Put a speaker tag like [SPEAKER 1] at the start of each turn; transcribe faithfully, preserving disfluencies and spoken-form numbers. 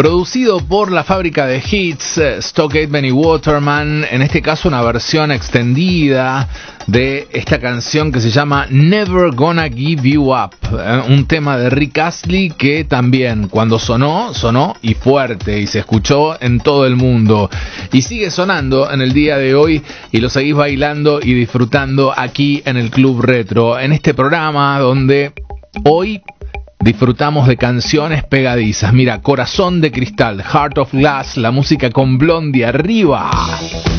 [SPEAKER 1] Producido por la fábrica de hits Stock Aitken y Waterman, en este caso una versión extendida de esta canción que se llama Never Gonna Give You Up, ¿eh? Un tema de Rick Astley que también cuando sonó, sonó y fuerte y se escuchó en todo el mundo y sigue sonando en el día de hoy y lo seguís bailando y disfrutando aquí en el Club Retro, en este programa donde hoy disfrutamos de canciones pegadizas. Mira, Corazón de Cristal, Heart of Glass, la música con Blondie arriba.